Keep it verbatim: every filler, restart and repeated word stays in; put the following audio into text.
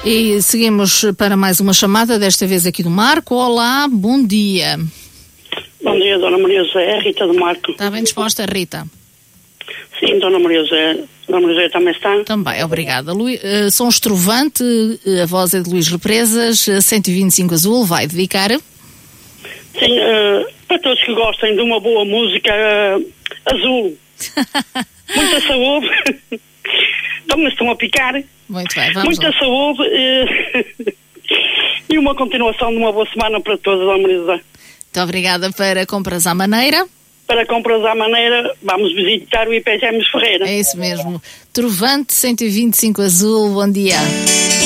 E seguimos para mais uma chamada, desta vez aqui do Marco. Olá, bom dia. Bom dia, Dona Maria José, Rita do Marco. Está bem disposta, Rita? Sim, Dona Maria José. Dona Maria José também está? Também, obrigada. Lu... Uh, Som Estrovante, uh, a voz é de Luís Represas, uh, cento e vinte e cinco Azul, vai dedicar? Sim, uh, para todos que gostem de uma boa música uh, azul. Muita saúde. Estão, estão a picar. Muito bem, vamos Muita lá. saúde uh, e uma continuação de uma boa semana para todos, Dona Maria José. Muito obrigada. Para compras à maneira. Para compras à maneira, vamos visitar o I P G Ferreira. É isso mesmo. Trovante, cento e vinte e cinco Azul, bom dia.